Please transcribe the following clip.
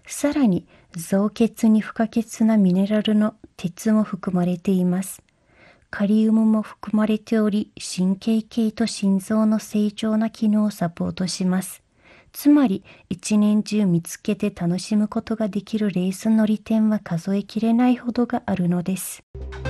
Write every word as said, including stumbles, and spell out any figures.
さらに、造血に不可欠なミネラルの鉄も含まれています。カリウムも含まれており、神経系と心臓の正常な機能をサポートします。つまり、一年中見つけて楽しむことができるレースの利点は数えきれないほどがあるのです。